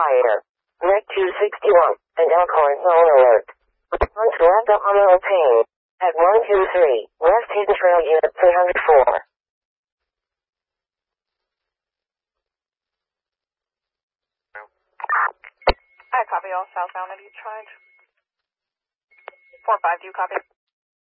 fire. Rec 261, and Elkhorn zone alert. Response to Oklahoma Pain. At 123, West Hidden Trail Unit 304. I copy all southbound. Have you tried? 4-5, do you copy?